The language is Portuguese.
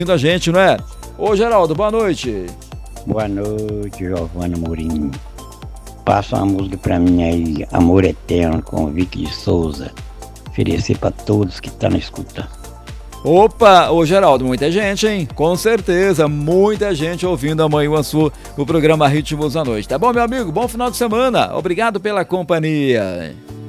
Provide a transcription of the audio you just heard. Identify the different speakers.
Speaker 1: a gente, não é? Ô Geraldo, boa noite.
Speaker 2: Boa noite, Giovana Mourinho. Passa uma música pra mim aí, Amor Eterno, com o Vicky de Souza. Oferecer pra todos que estão na escuta.
Speaker 1: Opa, ô Geraldo, muita gente, hein? Com certeza, muita gente ouvindo amanhã o programa Ritmos da Noite. Tá bom, meu amigo? Bom final de semana. Obrigado pela companhia.